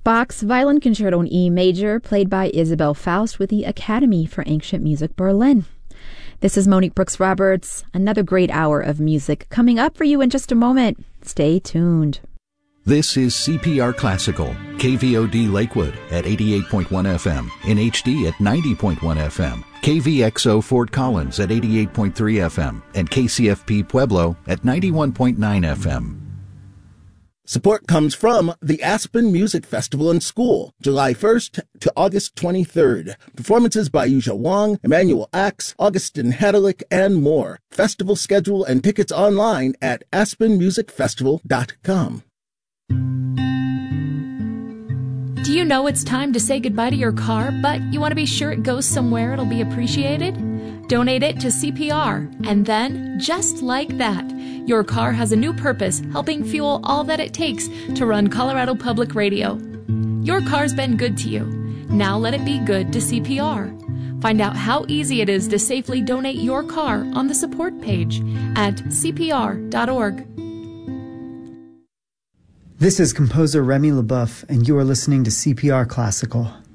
Bach's Violin Concerto in E Major, played by Isabel Faust with the Academy for Ancient Music Berlin. This is Monique Brooks Roberts. Another great hour of music coming up for you in just a moment. Stay tuned. This is CPR Classical, KVOD Lakewood at 88.1 FM, in HD at 90.1 FM, KVXO Fort Collins at 88.3 FM, and KCFP Pueblo at 91.9 FM. Support comes from the Aspen Music Festival and School, July 1st to August 23rd. Performances by Yuzha Wang, Emmanuel Axe, Augustin Hadalick, and more. Festival schedule and tickets online at aspenmusicfestival.com. Do you know it's time to say goodbye to your car, but you want to be sure it goes somewhere it'll be appreciated? Donate it to CPR, and then, just like that, your car has a new purpose, helping fuel all that it takes to run Colorado Public Radio. Your car's been good to you. Now let it be good to CPR. Find out how easy it is to safely donate your car on the support page at cpr.org. This is composer Remy LeBoeuf, and you are listening to CPR Classical.